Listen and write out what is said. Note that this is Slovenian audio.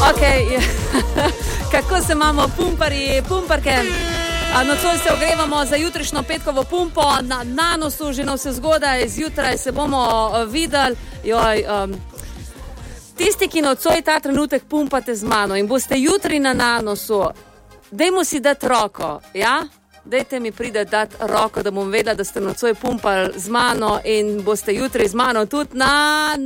Okay. Kako se imamo pumparke? Nocoj se ogrevamo za jutrišnjo petkovo pumpo na Nanosu, že vse zgodaj, zjutraj se bomo videli. Tisti, ki nocoj ta trenutek pumpate z mano in boste jutri na Nanosu, dajmo si dati roko, ja? Dajte mi prideti dati roko, da bom vedela, da ste nocoj pumpali z mano in boste jutri z mano tudi na